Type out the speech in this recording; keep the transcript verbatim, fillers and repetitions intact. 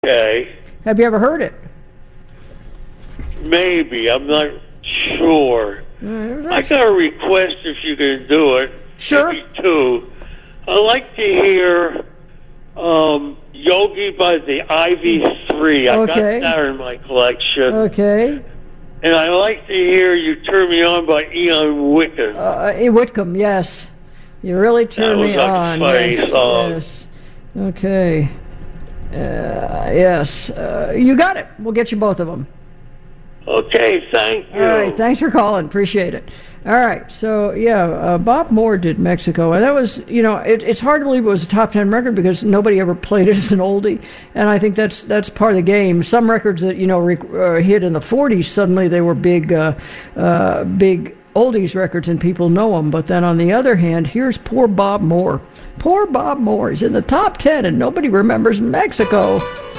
Okay. Have you ever heard it? Maybe. I'm not sure. Uh, I got a request if you can do it. Sure. Maybe two. I'd like to hear um, Yogi by the Ivy Three. I Okay. got that in my collection. Okay. And I like to hear You Turn Me On by Ian Whitcomb. Uh, Whitcomb, yes. You really turn That was me like a on. funny Yes, song. yes. Okay. Uh, yes. Uh, you got it. We'll get you both of them. Okay, thank you. All right. Thanks for calling. Appreciate it. All right. So, yeah, uh, Bob Moore did Mexico. And that was, you know, it, it's hard to believe it was a top ten record because nobody ever played it as an oldie. And I think that's that's part of the game. Some records that, you know, rec- uh, hit in the forties, suddenly they were big, uh, uh, big oldies records and people know them. But then on the other hand, here's poor Bob Moore. Poor Bob Moore. He's in the top ten and nobody remembers Mexico.